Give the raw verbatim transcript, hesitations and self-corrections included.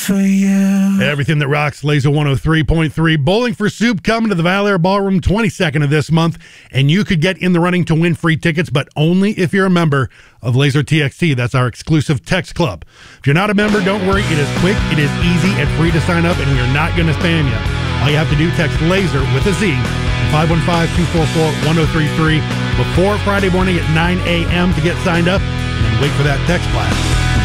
for you. Everything that rocks, Laser one oh three point three. Bowling for Soup coming to the Valor Ballroom twenty-second of this month, and you could get in the running to win free tickets, but only if you're a member of Laser T X T. That's our exclusive text club. If you're not a member, don't worry. It is quick, it is easy, and free to sign up, and we are not going to spam you. All you have to do, text LASER with a Z, five one five, two four four, one oh three three before Friday morning at nine a.m. to get signed up, and then wait for that text blast.